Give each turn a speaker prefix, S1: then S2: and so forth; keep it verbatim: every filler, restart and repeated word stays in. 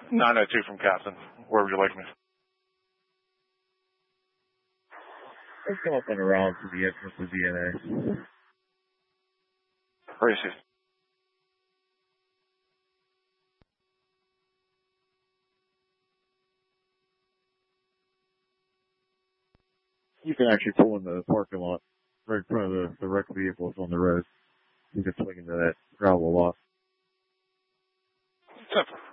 S1: nine oh two from Captain. Where would you like me?
S2: Let's come up on around to the entrance of D N A.
S1: Racist.
S2: You can actually pull in the parking lot right in front of the, the wrecked vehicles on the road. You can swing into that gravel lot.
S1: Simple.